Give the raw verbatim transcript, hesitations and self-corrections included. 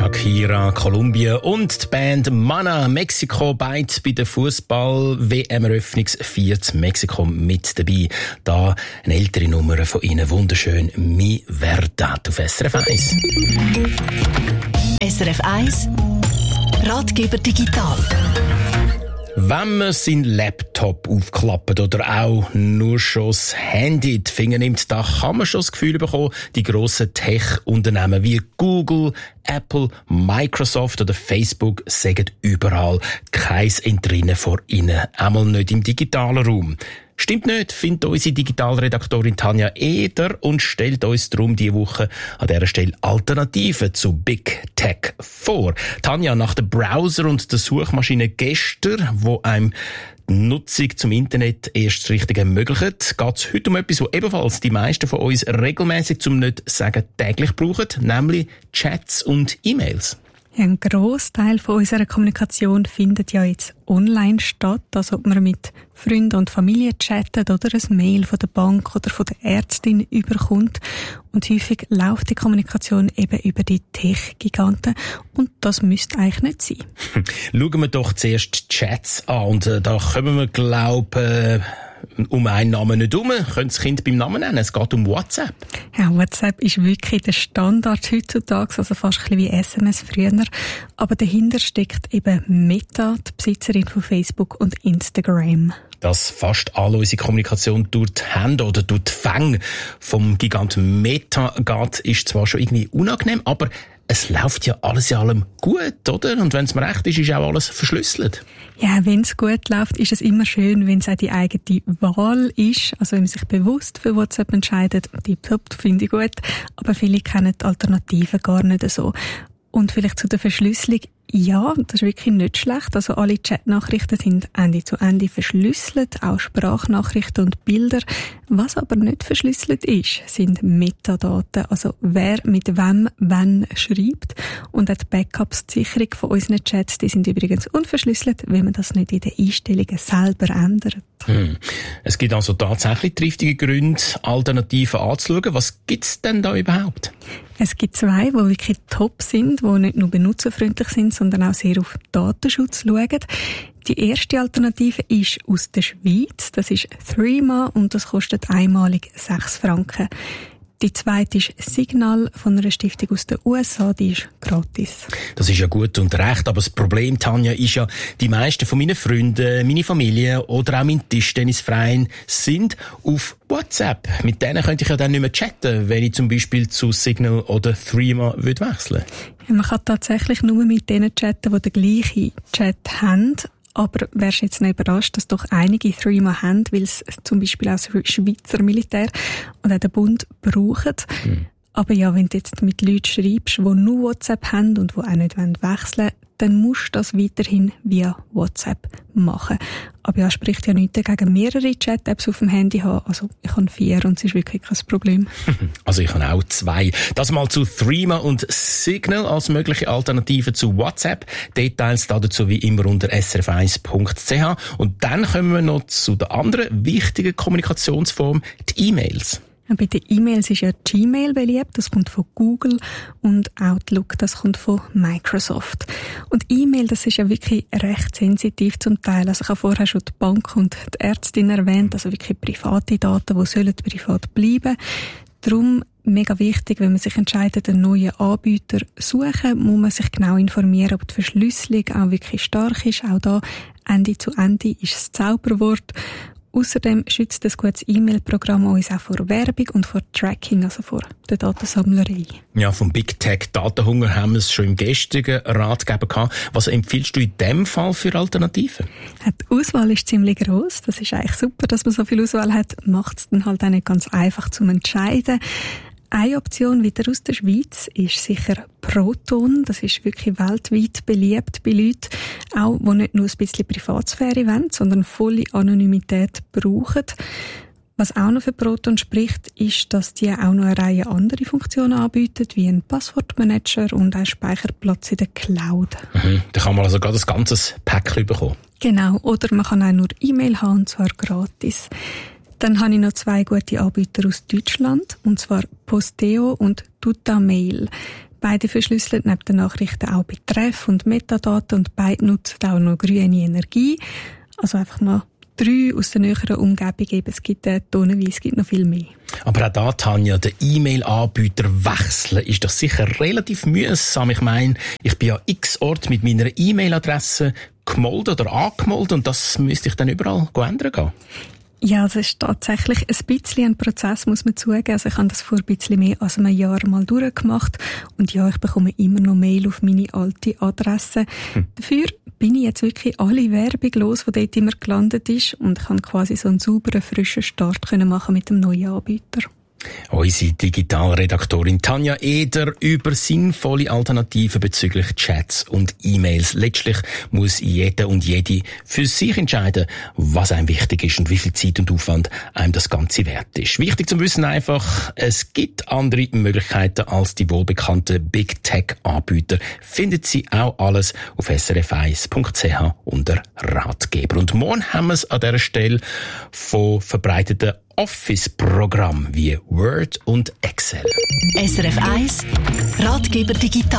Shakira, Kolumbien und die Band Mana, Mexiko, beide bei der Fußball-W M-Eröffnungsfeier Mexiko mit dabei. Da eine ältere Nummer von ihnen, wunderschön, Mi Verdad auf S R F eins. S R F eins Ratgeber digital. Wenn man seinen Laptop aufklappt oder auch nur schon das Handy in die Finger nimmt, da kann man schon das Gefühl bekommen, die grossen Tech-Unternehmen wie Google, Apple, Microsoft oder Facebook sagen überall kein Entrinnen vor ihnen, einmal nicht im digitalen Raum. Stimmt nicht, findet unsere Digitalredaktorin Tanja Eder und stellt uns darum diese Woche an dieser Stelle Alternativen zu Big Tech vor. Tanja, nach dem Browser und der Suchmaschine gestern, wo einem die Nutzung zum Internet erst richtig ermöglicht, geht es heute um etwas, was ebenfalls die meisten von uns regelmäßig, zum nicht sagen täglich brauchen, nämlich Chats und E-Mails. Ja, ein Grossteil von unserer Kommunikation findet ja jetzt online statt, also ob man mit Freunden und Familie chattet oder ein Mail von der Bank oder von der Ärztin überkommt. Und häufig läuft die Kommunikation eben über die Tech-Giganten und das müsste eigentlich nicht sein. Schauen wir doch zuerst die Chats an und äh, da können wir, glaube ich, um einen Namen nicht herum, können das Kind beim Namen nennen. Es geht um WhatsApp. Ja, WhatsApp ist wirklich der Standard heutzutage, also fast ein bisschen wie S M S früher. Aber dahinter steckt eben Meta, die Besitzerin von Facebook und Instagram. Dass fast alle unsere Kommunikation durch die Hände oder durch die Fänge vom Giganten Meta geht, ist zwar schon irgendwie unangenehm, aber es läuft ja alles in allem gut, oder? Und wenn es mir recht ist, ist auch alles verschlüsselt. Ja, wenn es gut läuft, ist es immer schön, wenn es auch die eigene Wahl ist. Also wenn man sich bewusst für WhatsApp entscheidet, tipptopp, finde ich gut. Aber viele kennen die Alternativen gar nicht so. Und vielleicht zu der Verschlüsselung. Ja, das ist wirklich nicht schlecht. Also alle Chatnachrichten sind Ende zu Ende verschlüsselt, auch Sprachnachrichten und Bilder. Was aber nicht verschlüsselt ist, sind Metadaten, also wer mit wem wann schreibt. Und auch die Backups, die Sicherung von unseren Chats, die sind übrigens unverschlüsselt, wenn man das nicht in den Einstellungen selber ändert. Hm. Es gibt also tatsächlich triftige Gründe, Alternativen anzuschauen. Was gibt's denn da überhaupt? Es gibt zwei, die wirklich top sind, die nicht nur benutzerfreundlich sind, sondern auch sehr auf Datenschutz schauen. Die erste Alternative ist aus der Schweiz. Das ist Threema und das kostet einmalig sechs Franken. Die zweite ist Signal von einer Stiftung aus den U S A, die ist gratis. Das ist ja gut und recht, aber das Problem, Tanja, ist ja, die meisten von meinen Freunden, meine Familie oder auch mein Tischtennisverein sind auf WhatsApp. Mit denen könnte ich ja dann nicht mehr chatten, wenn ich zum Beispiel zu Signal oder Threema wechseln würde. Ja, man kann tatsächlich nur mit denen chatten, die den gleichen Chat haben. Aber wärst jetzt nicht überrascht, dass doch einige Threema haben, weil es zum Beispiel auch das Schweizer Militär und auch der Bund brauchen. Mhm. Aber ja, wenn du jetzt mit Leuten schreibst, die nur WhatsApp haben und die auch nicht wechseln wollen, dann musst du das weiterhin via WhatsApp machen. Aber ja, spricht ja nichts dagegen, mehrere Chat-Apps auf dem Handy haben. Also ich habe vier und es ist wirklich kein Problem. Also ich habe auch zwei. Das mal zu Threema und Signal als mögliche Alternative zu WhatsApp. Details dazu wie immer unter s r f eins punkt c h. Und dann kommen wir noch zu der anderen wichtigen Kommunikationsform, die E-Mails. Bei den E-Mails ist ja Gmail beliebt, das kommt von Google, und Outlook, das kommt von Microsoft. Und E-Mail, das ist ja wirklich recht sensitiv zum Teil. Also ich habe vorher schon die Bank und die Ärztin erwähnt, also wirklich private Daten, die sollen privat bleiben. Darum mega wichtig, wenn man sich entscheidet, einen neuen Anbieter zu suchen, muss man sich genau informieren, ob die Verschlüsselung auch wirklich stark ist. Auch da Ende zu Ende ist das Zauberwort. Außerdem schützt das gutes E-Mail-Programm uns auch vor Werbung und vor Tracking, also vor der Datensammlerei. Ja, vom Big Tech Datenhunger haben wir es schon im gestrigen Ratgeber gehabt. Was empfiehlst du in dem Fall für Alternativen? Die Auswahl ist ziemlich gross. Das ist eigentlich super, dass man so viel Auswahl hat. Macht es dann halt auch nicht ganz einfach zum Entscheiden. Eine Option wieder aus der Schweiz ist sicher Proton. Das ist wirklich weltweit beliebt bei Leuten, auch die nicht nur ein bisschen Privatsphäre wollen, sondern volle Anonymität brauchen. Was auch noch für Proton spricht, ist, dass die auch noch eine Reihe andere Funktionen anbieten, wie ein Passwortmanager und einen Speicherplatz in der Cloud. Mhm. Da kann man also gerade ein ganzes Päckchen bekommen. Genau, oder man kann auch nur E-Mail haben, und zwar gratis. Dann habe ich noch zwei gute Anbieter aus Deutschland, und zwar Posteo und Tutamail. Beide verschlüsseln neben den Nachrichten auch Betreff und Metadaten und beide nutzen auch noch grüne Energie. Also einfach mal drei aus der näheren Umgebung. Eben, es gibt äh, tonnenweise, es gibt noch viel mehr. Aber auch da, Tanja, den E-Mail-Anbieter wechseln ist das sicher relativ mühsam. Ich meine, ich bin ja x Ort mit meiner E-Mail-Adresse gemeldet oder angemeldet und das müsste ich dann überall ändern gehen. Ja, es ist tatsächlich ein bisschen ein Prozess, muss man zugeben. Also ich habe das vor ein bisschen mehr als einem Jahr mal durchgemacht. Und ja, ich bekomme immer noch Mail auf meine alte Adresse. Hm. Dafür bin ich jetzt wirklich alle Werbung los, die dort immer gelandet ist. Und ich kann quasi so einen sauberen, frischen Start machen mit dem neuen Anbieter. Unsere Digitalredaktorin Tanja Eder über sinnvolle Alternativen bezüglich Chats und E-Mails. Letztlich muss jeder und jede für sich entscheiden, was einem wichtig ist und wie viel Zeit und Aufwand einem das Ganze wert ist. Wichtig zu wissen einfach, es gibt andere Möglichkeiten als die wohlbekannten Big Tech-Anbieter. Findet Sie auch alles auf s r f eins punkt c h unter Ratgeber. Und morgen haben wir es an dieser Stelle von verbreiteten Office-Programm wie Word und Excel. S R F eins Ratgeber Digital.